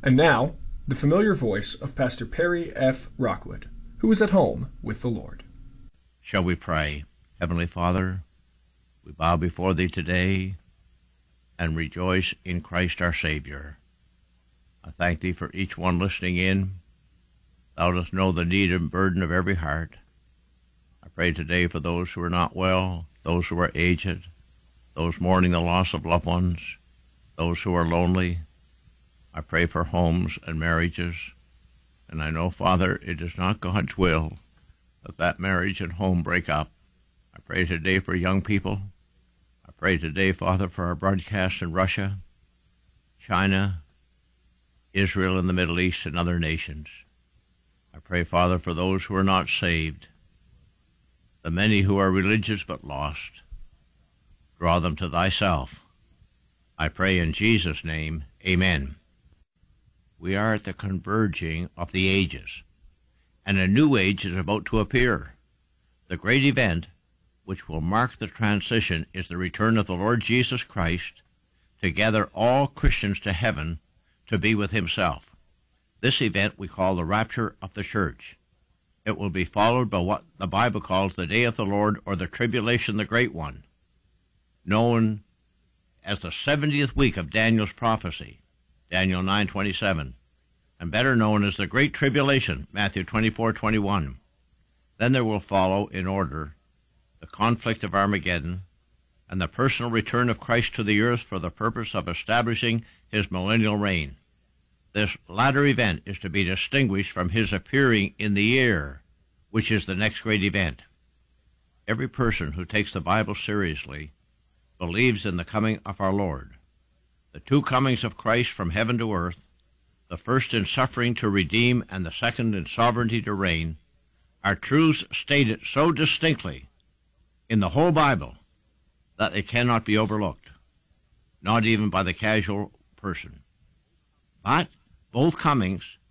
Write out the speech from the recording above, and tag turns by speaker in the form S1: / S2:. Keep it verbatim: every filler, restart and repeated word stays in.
S1: And now, the familiar voice of Pastor Perry F. Rockwood, who is at home with the Lord.
S2: Shall we pray? Heavenly Father, we bow before Thee today and rejoice in Christ our Savior. I thank Thee for each one listening in. Thou dost know the need and burden of every heart. I pray today for those who are not well, those who are aged, those mourning the loss of loved ones, those who are lonely. I pray for homes and marriages, and I know, Father, it is not God's will that that marriage and home break up. I pray today for young people. I pray today, Father, for our broadcasts in Russia, China, Israel, and the Middle East, and other nations. I pray, Father, for those who are not saved, the many who are religious but lost. Draw them to Thyself. I pray in Jesus' name, Amen. We are at the converging of the ages, and a new age is about to appear. The great event, which will mark the transition, is the return of the Lord Jesus Christ to gather all Christians to heaven to be with Himself. This event we call the rapture of the church. It will be followed by what the Bible calls the day of the Lord, or the tribulation, the great one, known as the seventieth week of Daniel's prophecy, Daniel nine twenty-seven, and better known as the Great Tribulation, Matthew twenty-four twenty-one. Then there will follow, in order, the conflict of Armageddon and the personal return of Christ to the earth for the purpose of establishing His millennial reign. This latter event is to be distinguished from His appearing in the air, which is the next great event. Every person who takes the Bible seriously believes in the coming of our Lord. The two comings of Christ from heaven to earth, the first in suffering to redeem and the second in sovereignty to reign, are truths stated so distinctly in the whole Bible that they cannot be overlooked, not even by the casual person. But both comings